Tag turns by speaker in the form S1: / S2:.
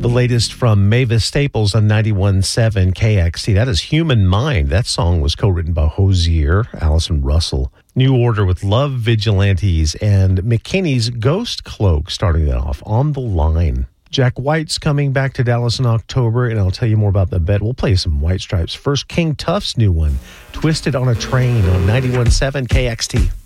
S1: The latest from Mavis Staples on 91.7 KXT. That is Human Mind. That song was co-written by Hozier, Allison Russell. New Order with Love Vigilantes and McKinney's Ghost Cloak starting that off. On the Line. Jack White's coming back to Dallas in October, and I'll tell you more about the bet. We'll play some White Stripes. First, King Tuff's new one, Twisted on a Train on 91.7 KXT.